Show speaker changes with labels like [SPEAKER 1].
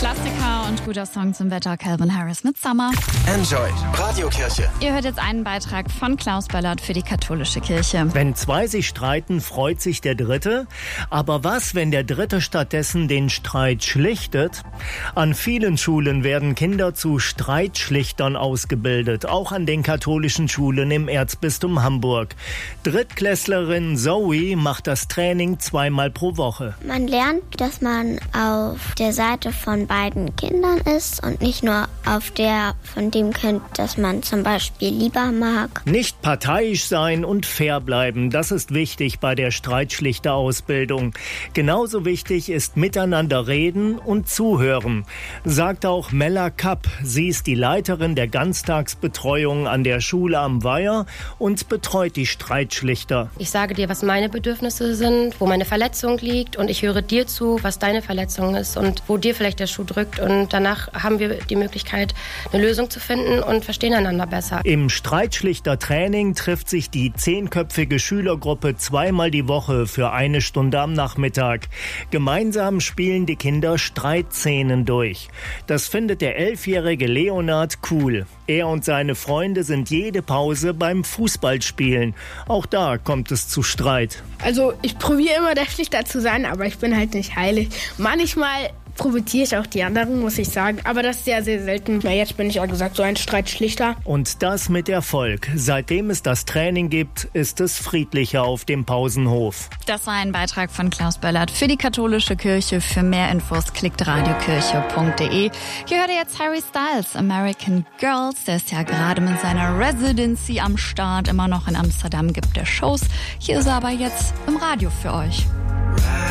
[SPEAKER 1] Klassiker und guter Song zum Wetter, Calvin Harris mit Summer.
[SPEAKER 2] Enjoy Radiokirche.
[SPEAKER 1] Ihr hört jetzt einen Beitrag von Klaus Böllert für die katholische Kirche.
[SPEAKER 3] Wenn zwei sich streiten, freut sich der Dritte. Aber was, wenn der Dritte stattdessen den Streit schlichtet? An vielen Schulen werden Kinder zu Streitschlichtern ausgebildet, auch an den katholischen Schulen im Erzbistum Hamburg. Drittklässlerin Zoe macht das Training 2-mal pro Woche.
[SPEAKER 4] Man lernt, dass man auf der Seite von beiden Kindern ist und nicht nur auf der von dem Kind, das man zum Beispiel lieber mag.
[SPEAKER 3] Nicht parteiisch sein und fair bleiben, das ist wichtig bei der Streitschlichterausbildung. Genauso wichtig ist miteinander reden und zuhören, sagt auch Mella Kapp. Sie ist die Leiterin der Ganztagsbetreuung an der Schule am Weiher und betreut die Streitschlichter.
[SPEAKER 5] Ich sage dir, was meine Bedürfnisse sind, wo meine Verletzung liegt, und ich höre dir zu, was deine Verletzung ist und wo dir vielleicht der Schuh drückt, und danach haben wir die Möglichkeit, eine Lösung zu finden und verstehen einander besser.
[SPEAKER 3] Im Streitschlichtertraining trifft sich die 10-köpfige Schülergruppe 2-mal die Woche für 1 Stunde am Nachmittag. Gemeinsam spielen die Kinder Streitszenen durch. Das findet der 11-jährige Leonard cool. Er und seine Freunde sind jede Pause beim Fußballspielen. Auch da kommt es zu Streit.
[SPEAKER 6] Also ich probiere immer der Schlichter zu sein, aber ich bin halt nicht heilig. Manchmal provoziere ich auch die anderen, muss ich sagen. Aber das ist sehr, sehr selten. Na, jetzt bin ich ja gesagt so ein Streitschlichter.
[SPEAKER 3] Und das mit Erfolg. Seitdem es das Training gibt, ist es friedlicher auf dem Pausenhof.
[SPEAKER 1] Das war ein Beitrag von Klaus Böllert für die katholische Kirche. Für mehr Infos klickt radiokirche.de. Hier hört ihr jetzt Harry Styles, American Girls. Der ist ja gerade mit seiner Residency am Start. Immer noch in Amsterdam gibt er Shows. Hier ist er aber jetzt im Radio für euch.